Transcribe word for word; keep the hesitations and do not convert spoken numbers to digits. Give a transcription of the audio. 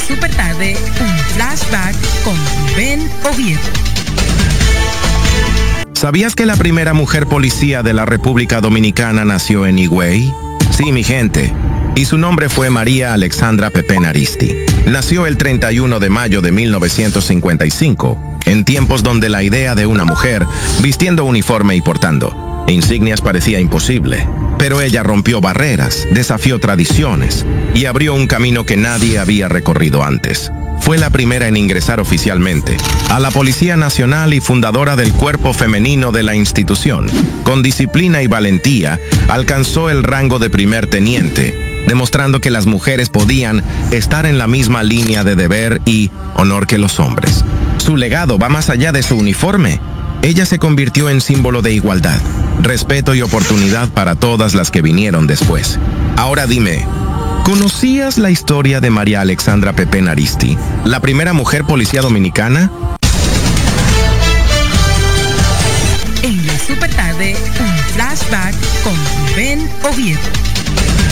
super tarde, un flashback con Ben Oviedo. ¿Sabías que la primera mujer policía de la República Dominicana nació en Higüey? Sí, mi gente. Y su nombre fue María Alexandra Pepén Aristi. Nació el treinta y uno de mayo de mil novecientos cincuenta y cinco, en tiempos donde la idea de una mujer vistiendo uniforme y portando insignias parecía imposible. Pero ella rompió barreras, desafió tradiciones y abrió un camino que nadie había recorrido antes. Fue la primera en ingresar oficialmente a la Policía Nacional y fundadora del cuerpo femenino de la institución. Con disciplina y valentía, alcanzó el rango de primer teniente, demostrando que las mujeres podían estar en la misma línea de deber y honor que los hombres. Su legado va más allá de su uniforme. Ella se convirtió en símbolo de igualdad, respeto y oportunidad para todas las que vinieron después. Ahora dime, ¿conocías la historia de María Alexandra Pepén Aristi, la primera mujer policía dominicana? En la super tarde, un flashback con Ben Oviedo.